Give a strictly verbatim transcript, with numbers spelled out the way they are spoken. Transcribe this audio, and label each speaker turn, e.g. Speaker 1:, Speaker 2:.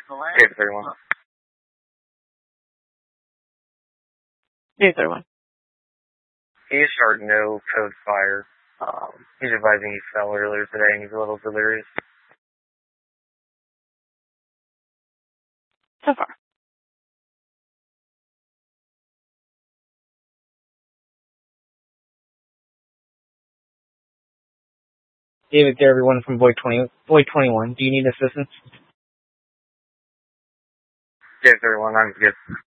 Speaker 1: David thirty-one.
Speaker 2: David thirty-one.
Speaker 1: He is short, no code fire. Um, he's advising he fell earlier today and he's a little delirious.
Speaker 2: So far.
Speaker 3: David there, everyone from Void twenty, Void twenty-one. Do you need assistance?
Speaker 1: David thirty-one, I'm good.